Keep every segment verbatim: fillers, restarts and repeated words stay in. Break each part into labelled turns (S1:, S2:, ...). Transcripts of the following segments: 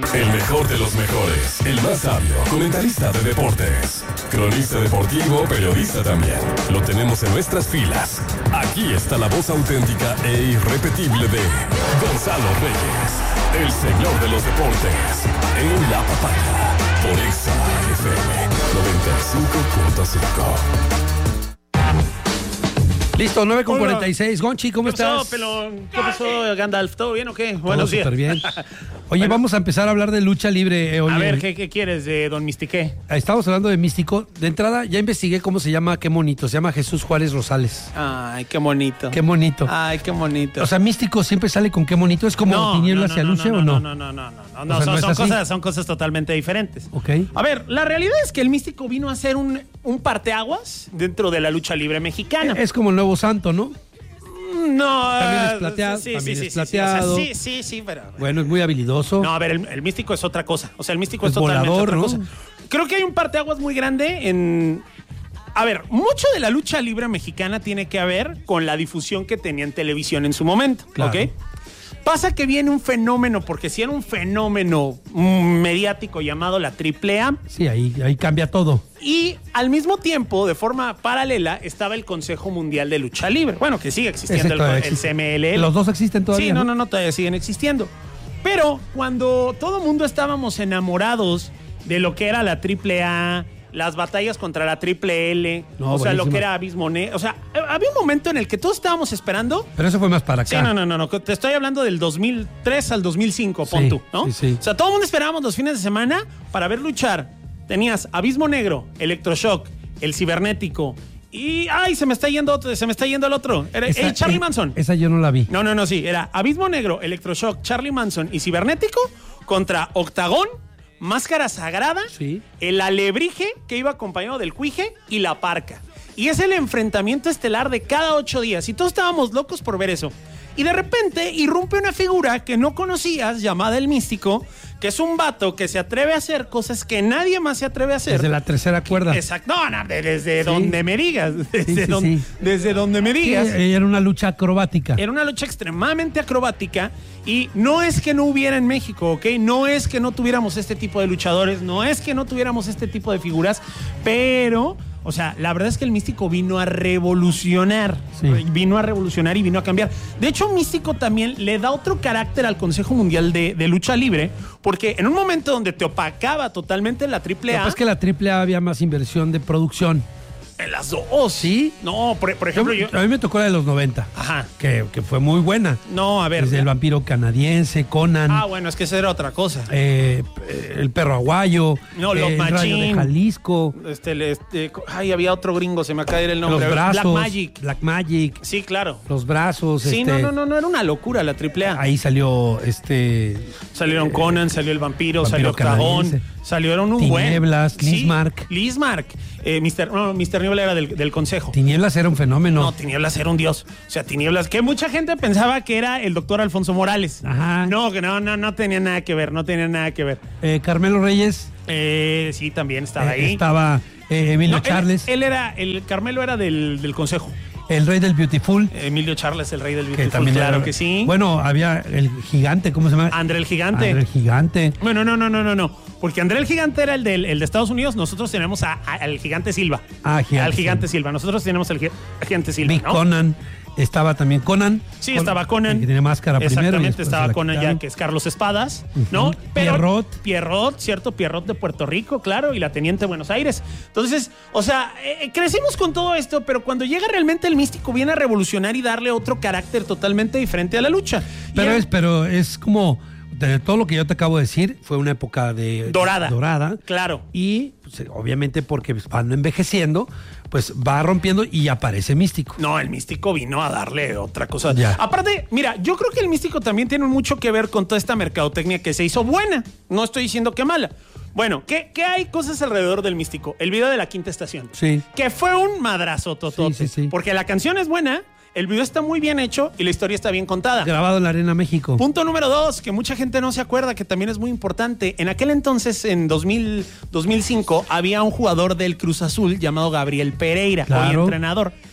S1: El mejor de los mejores, el más sabio, comentarista de deportes, cronista deportivo, periodista también. Lo tenemos en nuestras filas. Aquí está la voz auténtica e irrepetible de Gonzalo Reyes, el señor de los deportes, en La Papaya, por Exa F M noventa y cinco punto cinco.
S2: Listo, nueve con cuarenta y seis. Gonchi, ¿cómo
S3: ¿Qué
S2: estás?
S3: pasó, pelón? ¿Qué pasó, Gandalf? ¿Todo bien o qué?
S2: Todo
S3: Buenos días.
S2: súper bien. Oye,
S3: Bueno.
S2: vamos a empezar a hablar de lucha libre. Eh, oye,
S3: A ver, ¿qué, ¿qué quieres de Don Mistiqué?
S2: Estamos hablando de Místico. De entrada, ya investigué cómo se llama, qué bonito. Se llama Jesús Juárez Rosales.
S3: Ay, qué bonito.
S2: Qué bonito.
S3: Ay, qué bonito.
S2: O sea, Místico siempre sale con qué bonito. ¿Es como Tinieblas y Aluche o no?
S3: No, no, no, no, no, no,
S2: O sea,
S3: son,
S2: ¿no es
S3: son
S2: así?
S3: cosas, son cosas totalmente diferentes.
S2: Ok.
S3: A ver, la realidad es que el Místico vino a ser un, un parteaguas dentro de la lucha libre mexicana.
S2: Es como el nuevo santo, ¿no?
S3: No,
S2: También es
S3: eh,
S2: plateado,
S3: Sí,
S2: también
S3: sí,
S2: es
S3: sí, sí,
S2: plateado.
S3: o sea, sí, sí, sí, pero.
S2: Bueno, es muy habilidoso.
S3: No, a ver, el, el místico es otra cosa. O sea, el místico
S2: Es
S3: es, totalmente
S2: volador,
S3: otra
S2: ¿no?
S3: cosa. Creo que hay un parteaguas muy grande en. A ver, mucho de la lucha libre mexicana tiene que ver con la difusión que tenía en televisión en su momento,
S2: Claro.
S3: ¿ok? Pasa que viene un fenómeno, porque si era un fenómeno mm, mediático llamado la triple A,
S2: Sí, ahí, ahí cambia todo.
S3: y al mismo tiempo, de forma paralela, estaba el Consejo Mundial de Lucha Libre. Bueno, que sigue existiendo
S2: Ese
S3: el,
S2: todavía
S3: el
S2: existe.
S3: C M L L.
S2: Los dos existen todavía.
S3: Sí, no, no, no, todavía siguen existiendo. Pero cuando todo mundo estábamos enamorados de lo que era la triple A, las batallas contra la triple L,
S2: No,
S3: o sea, lo
S2: buenísimo.
S3: que era Abismo Negro, o sea, había un momento en el que todos estábamos esperando.
S2: Pero eso fue más para acá.
S3: Sí, no, no, no, no, te estoy hablando del dos mil tres al dos mil cinco, pon
S2: Sí,
S3: tú, ¿no?
S2: sí, sí.
S3: O sea, todo el mundo esperábamos los fines de semana para ver luchar. Tenías Abismo Negro, Electroshock, el Cibernético y ay, se me está yendo otro, se me está yendo el otro. Era
S2: Esa-
S3: el Charlie
S2: eh,
S3: Manson.
S2: Esa yo no la vi.
S3: No, no, no, sí. Era Abismo Negro, Electroshock, Charlie Manson y Cibernético contra Octagón, Máscara Sagrada,
S2: Sí.
S3: el Alebrije, que iba acompañado del Cuije, y la Parca. Y es el enfrentamiento estelar de cada ocho días. Y todos estábamos locos por ver eso. Y de repente irrumpe una figura que no conocías, llamada el Místico, que es un vato que se atreve a hacer cosas que nadie más se atreve a hacer.
S2: Desde la tercera cuerda.
S3: Exacto. No, no, de- desde
S2: Sí.
S3: donde me digas. Desde,
S2: sí,
S3: donde,
S2: sí.
S3: desde donde me
S2: Sí,
S3: digas.
S2: era una lucha acrobática.
S3: Era una lucha extremadamente acrobática y no es que no hubiera en México, ¿ok? No es que no tuviéramos este tipo de luchadores, no es que no tuviéramos este tipo de figuras, pero, o sea, la verdad es que el Místico vino a revolucionar,
S2: Sí.
S3: vino a revolucionar y vino a cambiar. De hecho, Místico también le da otro carácter al Consejo Mundial de, de Lucha Libre, porque en un momento donde te opacaba totalmente la triple A,
S2: Es que la triple A había más inversión de producción.
S3: en las dos.
S2: ¿Sí?
S3: No, por, por
S2: Yo-
S3: ejemplo, yo...
S2: A mí me tocó la de los noventa.
S3: Ajá.
S2: Que, que fue muy buena.
S3: No, a ver.
S2: Desde el vampiro canadiense, Conan,
S3: Ah, bueno, es que esa era otra cosa.
S2: eh, el perro aguayo,
S3: No,
S2: eh,
S3: Love
S2: el rayo de
S3: Machine.
S2: Jalisco,
S3: Este, le- este, ay, había otro gringo, se me acaba de ir el nombre.
S2: los brazos,
S3: Black Magic.
S2: Black Magic,
S3: Sí, claro.
S2: los brazos.
S3: Sí,
S2: este,
S3: no, no, no, no era una locura la triple A.
S2: Ahí salió este
S3: Salieron Conan, salió el vampiro,
S2: Vampiro
S3: salió Octagón,
S2: canadiense.
S3: salieron un buen.
S2: Tinieblas,
S3: Sí,
S2: Lismark.
S3: Lismark. Eh, mister No, mister Niebla era del, del consejo.
S2: Tinieblas era un fenómeno.
S3: No, Tinieblas era un dios. O sea, Tinieblas, que mucha gente pensaba que era el doctor Alfonso Morales.
S2: Ajá.
S3: No, que no, no, no tenía nada que ver, no tenía nada que ver.
S2: Eh, Carmelo Reyes
S3: Eh, sí, también estaba
S2: eh,
S3: ahí.
S2: estaba eh, Emilio
S3: No, él-
S2: Charles,
S3: Él, era, el Carmelo era del, del consejo.
S2: el rey del Beautiful,
S3: Emilio Charles, el rey del
S2: que
S3: Beautiful,
S2: también
S3: claro
S2: era-
S3: que sí.
S2: Bueno, había el gigante, ¿cómo se llama?
S3: André el Gigante.
S2: André el gigante.
S3: Bueno, no, no, no, no, no. Porque André el Gigante era el, del, el de Estados Unidos. Nosotros tenemos a- a- al Gigante Silva.
S2: Ah, Gigante
S3: Al Gigante
S2: Silva.
S3: Silva. Nosotros tenemos al gi- Gigante Silva,
S2: Big
S3: ¿no?
S2: Conan, estaba también Conan.
S3: Sí,
S2: Con-
S3: estaba Conan.
S2: el que tiene máscara primero. y
S3: Exactamente,
S2: después se
S3: estaba
S2: la
S3: Conan ya,
S2: quitaron.
S3: que es Carlos Espadas,
S2: Ujú.
S3: ¿no?
S2: Pierrot.
S3: Pierrot, cierto, Pierrot de Puerto Rico, claro, y la Teniente Buenos Aires. Entonces, o sea, eh, crecimos con todo esto, pero cuando llega realmente el Místico viene a revolucionar y darle otro carácter totalmente diferente a la lucha.
S2: Pero
S3: Y
S2: es, pero es como de todo lo que yo te acabo de decir, fue una época de
S3: Dorada.
S2: dorada.
S3: Claro.
S2: Y pues, obviamente porque van envejeciendo, pues va rompiendo y aparece Místico.
S3: No, el Místico vino a darle otra cosa.
S2: Ya.
S3: Aparte, mira, yo creo que el Místico también tiene mucho que ver con toda esta mercadotecnia que se hizo buena. No estoy diciendo que mala. Bueno, ¿qué, qué hay cosas alrededor del Místico? El video de la Quinta Estación.
S2: Sí.
S3: Que fue un madrazo totote.
S2: Sí, sí, sí.
S3: Porque la canción es buena, el video está muy bien hecho y la historia está bien contada.
S2: Grabado en la Arena México.
S3: Punto número dos, que mucha gente no se acuerda, que también es muy importante. En aquel entonces, en dos mil, dos mil cinco, había un jugador del Cruz Azul llamado Gabriel Pereira, hoy
S2: Claro.
S3: entrenador.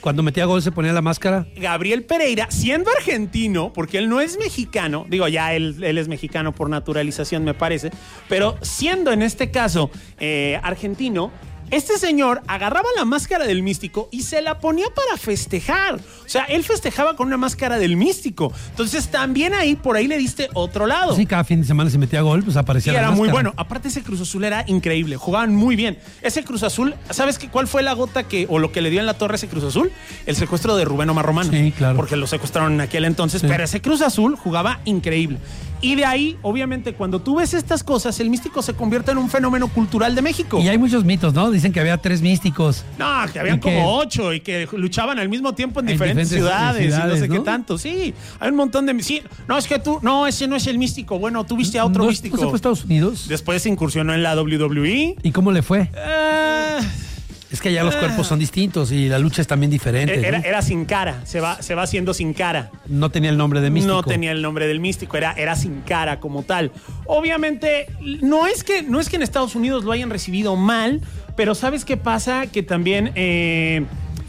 S2: Cuando metía gol se ponía la máscara.
S3: Gabriel Pereira, siendo argentino, porque él no es mexicano, digo, ya él, él es mexicano por naturalización, me parece, pero siendo en este caso eh, argentino, este señor agarraba la máscara del Místico y se la ponía para festejar. O sea, él festejaba con una máscara del Místico. Entonces, también ahí, por ahí le diste otro lado.
S2: Sí, cada fin de semana se metía gol, pues aparecía
S3: Y
S2: la
S3: era
S2: máscara.
S3: muy bueno. Aparte, ese Cruz Azul era increíble. Jugaban muy bien. Ese Cruz Azul, ¿sabes qué, cuál fue la gota que, o lo que le dio en la torre a ese Cruz Azul? El secuestro de Rubén Omar Romano.
S2: Sí, claro.
S3: Porque lo secuestraron en aquel entonces.
S2: Sí.
S3: Pero ese Cruz Azul jugaba increíble. Y de ahí, obviamente, cuando tú ves estas cosas, el Místico se convierte en un fenómeno cultural de México.
S2: Y hay muchos mitos, ¿no? Dicen que había tres místicos.
S3: No, que habían
S2: Y que-
S3: como ocho y que luchaban al mismo tiempo en,
S2: En
S3: diferentes,
S2: diferentes
S3: ciudades,
S2: ciudades,
S3: y no sé
S2: ¿no?
S3: qué tanto. Sí, hay un montón de... Sí, no, es que tú... No, ese no es el Místico. Bueno, tú viste a otro
S2: ¿No,
S3: Místico.
S2: ¿No se fue a Estados Unidos?
S3: Después incursionó en la doble u doble u E.
S2: ¿Y cómo le fue?
S3: Eh,
S2: Es que allá los cuerpos son distintos y la lucha es también diferente.
S3: era,
S2: ¿no?
S3: era sin cara, se va, se va haciendo sin cara.
S2: No tenía el nombre de místico.
S3: No tenía el nombre del Místico, era, era sin cara como tal. Obviamente, no es, que, no es que en Estados Unidos lo hayan recibido mal, pero ¿sabes qué pasa? Que también... eh,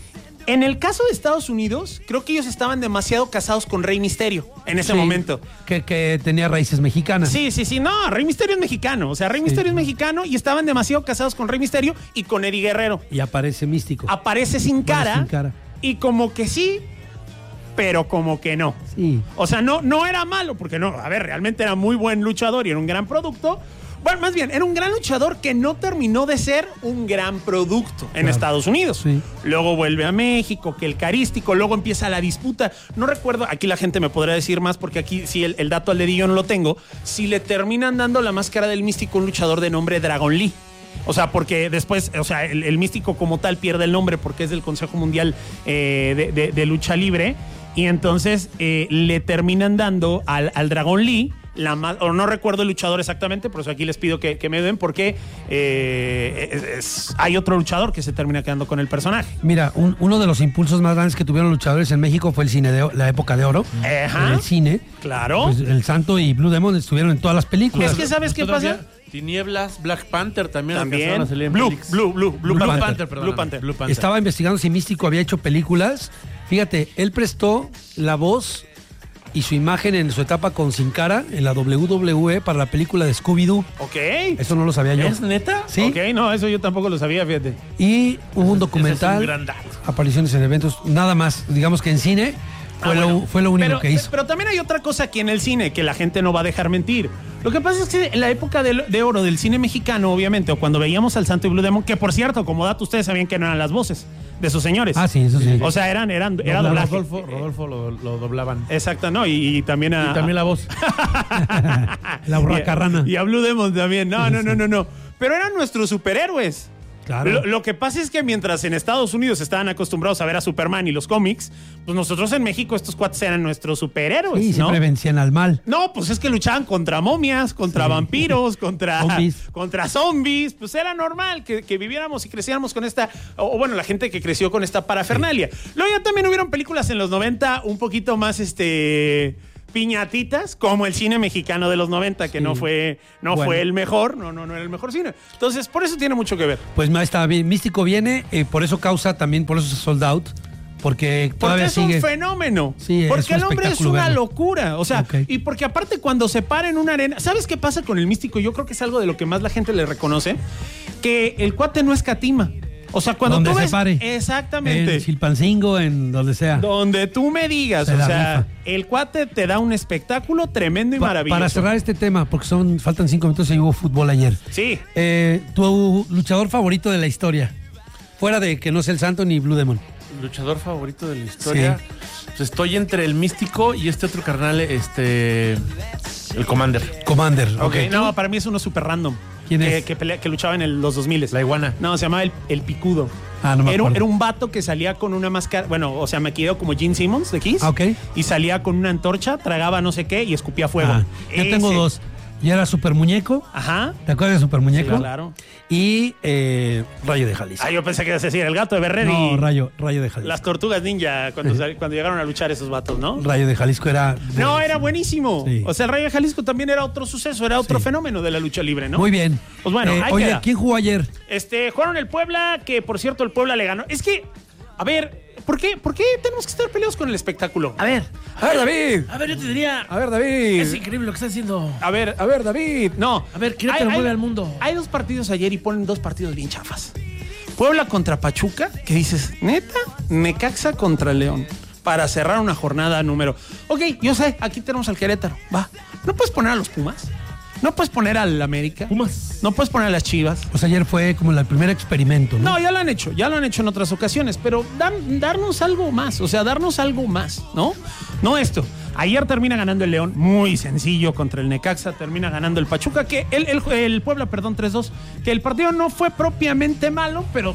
S3: en el caso de Estados Unidos, creo que ellos estaban demasiado casados con Rey Misterio en ese
S2: Sí,
S3: momento.
S2: Que, que tenía raíces mexicanas.
S3: Sí, sí, sí. No, Rey Misterio es mexicano. O sea, Rey Misterio es mexicano y estaban demasiado casados con Rey Misterio y con Eddie Guerrero.
S2: Y aparece místico.
S3: Aparece sin
S2: Bueno,
S3: cara,
S2: sin cara.
S3: y como que sí, pero como que no.
S2: Sí.
S3: O sea, no, no era malo, porque no, a ver, realmente era muy buen luchador y era un gran producto. Bueno, más bien, era un gran luchador que no terminó de ser un gran producto en
S2: Claro.
S3: Estados Unidos.
S2: Sí.
S3: Luego vuelve a México, que el carístico, luego empieza la disputa. No recuerdo, aquí la gente me podrá decir más, porque aquí sí el, el dato al dedillo no lo tengo. Si le terminan dando la máscara del Místico a un luchador de nombre Dragon Lee. O sea, porque después, o sea, el, el Místico como tal pierde el nombre porque es del Consejo Mundial eh, de, de- de Lucha Libre. Y entonces eh, le terminan dando al, al Dragon Lee la ma- o no recuerdo el luchador exactamente, por eso aquí les pido que, que me den, porque eh, es- es- hay otro luchador que se termina quedando con el personaje.
S2: Mira, un- uno de los impulsos más grandes que tuvieron luchadores en México fue el cine de o- la época de oro.
S3: Ajá.
S2: En el cine.
S3: Claro.
S2: Pues el Santo y Blue Demon estuvieron en todas las películas.
S3: Es que ¿sabes qué
S4: Todavía,
S3: pasa?
S4: Tinieblas, Black Panther también.
S3: También.
S4: alcanzaron a salir en
S3: Blue,
S4: Felix.
S3: Blue, Blue, Blue,
S4: Blue
S3: Panther.
S4: Panther, perdón.
S3: Blue Panther.
S4: Blue Panther.
S2: Estaba investigando si Místico había hecho películas. Fíjate, él prestó la voz y su imagen en su etapa con Sin Cara en la doble u doble u E para la película de Scooby-Doo.
S3: Ok.
S2: Eso no lo sabía yo.
S4: ¿Es neta?
S2: Sí.
S3: Ok, no, eso yo tampoco lo sabía, fíjate.
S2: Y hubo un
S4: Ese es
S2: documental,
S4: un gran dato.
S2: apariciones en eventos, nada más. Digamos que en cine fue,
S3: Ah,
S2: lo,
S3: bueno.
S2: fue lo único
S3: pero,
S2: que hizo.
S3: Pero también hay otra cosa aquí en el cine que la gente no va a dejar mentir. Lo que pasa es que en la época de, de oro del cine mexicano, obviamente, o cuando veíamos al Santo y Blue Demon, que por cierto, como dato, ustedes sabían que no eran las voces de sus señores.
S2: Ah, sí, eso sí.
S3: O sea, eran, eran, era
S4: No,
S3: doblaje.
S4: Rodolfo, Rodolfo lo, lo doblaban.
S3: Exacto, ¿no? Y, y también a.
S4: Y también la voz.
S2: La Urraca Rana.
S3: Y a Blue Demon también. No, no, no, no, no. Pero eran nuestros superhéroes.
S2: Claro.
S3: Lo, lo que pasa es que mientras en Estados Unidos estaban acostumbrados a ver a Superman y los cómics, pues nosotros en México estos cuates eran nuestros superhéroes,
S2: Sí,
S3: ¿no?
S2: siempre vencían al mal.
S3: No, pues es que luchaban contra momias, contra vampiros, contra
S2: Zombies.
S3: contra zombies. Pues era normal que, que viviéramos y creciéramos con esta, o, o bueno, la gente que creció con esta parafernalia. Luego ya también hubieron películas en los noventa un poquito más, este... piñatitas, como el cine mexicano de los noventa, que
S2: Sí.
S3: no fue no
S2: Bueno.
S3: fue el mejor, no, no, no era el mejor cine. Entonces, por eso tiene mucho que ver.
S2: Pues ahí está bien. Místico viene, eh, por eso causa también, por eso se sold out. Porque
S3: Porque
S2: todavía
S3: es
S2: sigue.
S3: un fenómeno.
S2: Sí, es
S3: porque
S2: un
S3: el hombre es
S2: espectáculo
S3: una
S2: verlo.
S3: locura. O sea,
S2: Ok.
S3: y porque aparte cuando se para en una arena, ¿sabes qué pasa con el Místico? Yo creo que es algo de lo que más la gente le reconoce, que el cuate no escatima. O sea, cuando
S2: Donde
S3: tú
S2: se
S3: ves
S2: pare.
S3: exactamente
S2: En Chilpancingo, en donde sea.
S3: donde tú me digas,
S2: Se
S3: o
S2: la
S3: sea,
S2: rifa.
S3: el cuate te da un espectáculo tremendo y
S2: Pa-
S3: maravilloso.
S2: Para cerrar este tema, porque son faltan cinco minutos y hubo fútbol ayer.
S3: Sí.
S2: Eh, tu luchador favorito de la historia, fuera de que no sea el Santo ni Blue Demon.
S4: Luchador favorito de la historia. Pues estoy entre el Místico y este otro carnal, este. El Commander.
S2: Commander.
S3: Ok,
S2: ok.
S3: no, para mí es uno súper random.
S2: ¿Quién
S3: que,
S2: es?
S3: Que, pelea- que luchaba en el- los dos mil.
S4: La iguana.
S3: No, se llamaba el, el Picudo.
S2: Ah, no me
S3: era, un-
S2: acuerdo.
S3: era un vato que salía con una máscara, bueno, o sea, me quedó como Gene Simmons de Kiss.
S2: Ah, ok.
S3: Y salía con una antorcha, tragaba no sé qué y escupía fuego.
S2: Ah, yo tengo
S3: Ese.
S2: dos. Y era Super Muñeco.
S3: Ajá.
S2: ¿Te acuerdas de Super Muñeco?
S3: Sí, claro.
S2: Y eh, Rayo de Jalisco.
S3: Ah, yo pensé que ibas a decir el gato de Berrer
S2: no,
S3: y
S2: Rayo, Rayo de Jalisco.
S3: las tortugas ninja cuando, sal- cuando llegaron a luchar esos vatos, ¿no?
S2: Rayo de Jalisco era. de-
S3: No, era buenísimo.
S2: Sí.
S3: O sea, el Rayo de Jalisco también era otro suceso, era otro
S2: Sí.
S3: fenómeno de la lucha libre, ¿no?
S2: Muy bien.
S3: Pues bueno,
S2: Eh,
S3: ahí
S2: oye,
S3: queda.
S2: ¿quién jugó ayer?
S3: Este, jugaron el Puebla, que por cierto el Puebla le ganó. Es que, a ver, ¿por qué, ¿por qué tenemos que estar peleados con el espectáculo?
S4: A ver,
S2: A ver, David.
S4: a ver, yo te diría.
S2: A ver, David.
S4: Es increíble lo que está haciendo.
S3: A ver,
S2: A ver, David.
S3: no.
S4: A ver, Querétaro mueve al mundo.
S3: Hay dos partidos ayer y ponen dos partidos bien chafas. Puebla contra Pachuca, que dices, neta, Necaxa contra León. Para cerrar una jornada número. Ok, yo sé, aquí tenemos al Querétaro. Va. ¿No puedes poner a los Pumas? ¿No puedes poner al América?
S4: Pumas.
S3: ¿No puedes poner a las Chivas?
S2: Pues ayer fue como el primer experimento, ¿no?
S3: No, ya lo han hecho, ya lo han hecho en otras ocasiones, pero dar- darnos algo más, o sea, darnos algo más, ¿no? No esto. Ayer termina ganando el León, muy sencillo contra el Necaxa, termina ganando el Pachuca, que el, el, el Puebla, perdón, tres dos, que el partido no fue propiamente malo, pero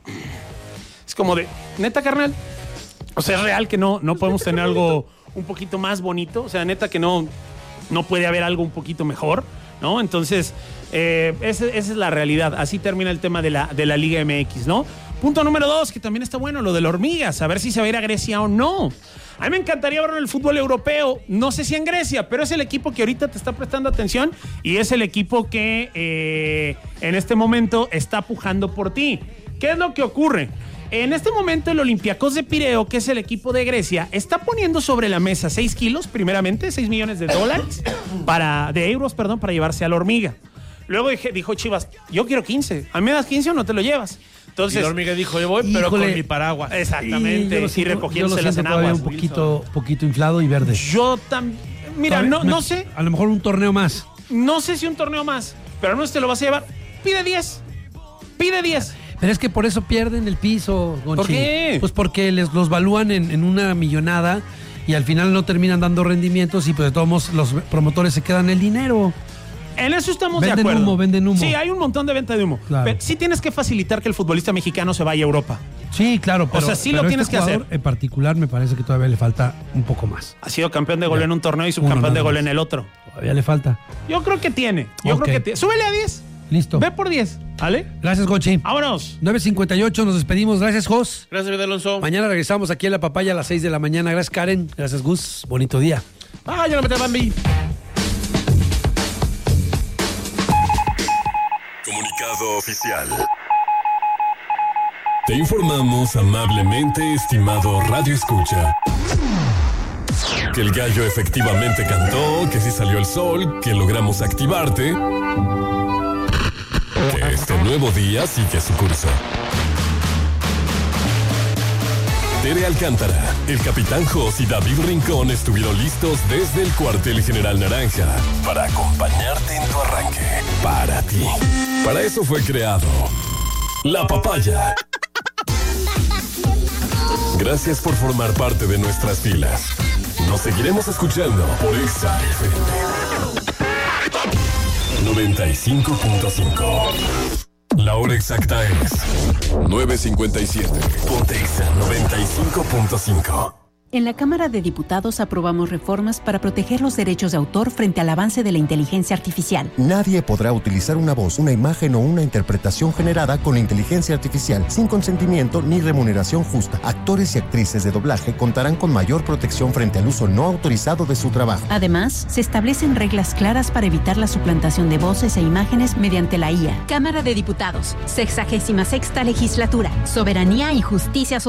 S3: es como de, neta, carnal, o sea, es real que no, no podemos tener algo un poquito más bonito, o sea, neta que no, no puede haber algo un poquito mejor, ¿no? Entonces, eh, esa, esa es la realidad. Así termina el tema de la, de la Liga M X, ¿no? Punto número dos, que también está bueno, lo de la hormiga, saber si se va a ir a Grecia o no. A mí me encantaría verlo en el fútbol europeo, no sé si en Grecia, pero es el equipo que ahorita te está prestando atención y es el equipo que eh, en este momento está pujando por ti. ¿Qué es lo que ocurre? En este momento el Olympiacos de Pireo, que es el equipo de Grecia, está poniendo sobre la mesa seis kilos, primeramente, seis millones de dólares, para, de euros, perdón, para llevarse a la hormiga. Luego dije, dijo Chivas, yo quiero quince, ¿a mí me das quince o no te lo llevas? Entonces,
S4: Y la hormiga dijo, yo voy, pero
S2: Híjole.
S4: con mi paraguas.
S3: exactamente,
S2: yo lo
S3: y
S2: siento-
S3: recogiéndoselas
S2: yo
S3: en
S2: lo siento todavía
S3: aguas.
S2: un poquito, poquito inflado y verde.
S3: Yo también, mira,
S2: Todavía
S3: no,
S2: me-
S3: no sé,
S2: A lo mejor un torneo más.
S3: no sé si un torneo más, pero al menos te lo vas a llevar. Pide diez, pide diez.
S2: Pero es que por eso pierden el piso, Gonchi.
S3: ¿Por qué?
S2: Pues porque les los valúan en, en una millonada y al final no terminan dando rendimientos y pues de todos modos los promotores se quedan el dinero.
S3: En eso estamos
S2: Venden
S3: de acuerdo.
S2: humo, venden humo.
S3: Sí, hay un montón de venta de humo.
S2: Claro.
S3: Pero sí tienes que facilitar que el futbolista mexicano se vaya a Europa.
S2: Sí, claro, pero,
S3: sea, sí
S2: pero
S3: lo tienes
S2: este
S3: que
S2: jugador
S3: hacer.
S2: en particular me parece que todavía le falta un poco más.
S3: Ha sido campeón de gol
S2: Ya.
S3: en un torneo y
S2: Uno
S3: subcampeón
S2: nada
S3: de gol
S2: más.
S3: en el otro.
S2: Todavía le falta.
S3: Yo creo que tiene. Yo
S2: Ok.
S3: creo que tiene. Súbele a diez.
S2: Listo.
S3: Ve por diez. ¿Vale?
S2: Gracias, Gonchi.
S3: Vámonos.
S2: nueve cincuenta y ocho, nos despedimos. Gracias, Jos.
S4: Gracias, David Alonso.
S2: Mañana regresamos aquí a La Papaya a las seis de la mañana. Gracias, Karen. Gracias, Gus. Bonito día.
S4: Ah, ya lo metí, Bambi.
S1: Comunicado oficial. Te informamos amablemente, estimado Radio Escucha, que el gallo efectivamente cantó, que sí salió el sol, que logramos activarte, que este nuevo día sigue su curso. Tere Alcántara, el Capitán Jos y David Rincón estuvieron listos desde el cuartel General Naranja para acompañarte en tu arranque. Para ti. Para eso fue creado La Papaya. Gracias por formar parte de nuestras filas. Nos seguiremos escuchando por Exa F M noventa y cinco punto cinco. La hora exacta es nueve cincuenta y siete. Ponte Exa noventa y cinco punto cinco.
S5: En la Cámara de Diputados aprobamos reformas para proteger los derechos de autor frente al avance de la inteligencia artificial.
S6: Nadie podrá utilizar una voz, una imagen o una interpretación generada con inteligencia artificial sin consentimiento ni remuneración justa. Actores y actrices de doblaje contarán con mayor protección frente al uso no autorizado de su trabajo.
S5: Además, se establecen reglas claras para evitar la suplantación de voces e imágenes mediante la I A. Cámara de Diputados, sexagésima sexta legislatura, soberanía y justicia social.